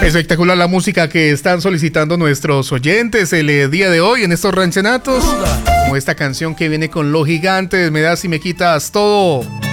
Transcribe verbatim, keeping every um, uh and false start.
Espectacular la música que están solicitando nuestros oyentes el eh, día de hoy en estos ranchenatos. Como esta canción que viene con Los Gigantes, Me das y me quitas todo.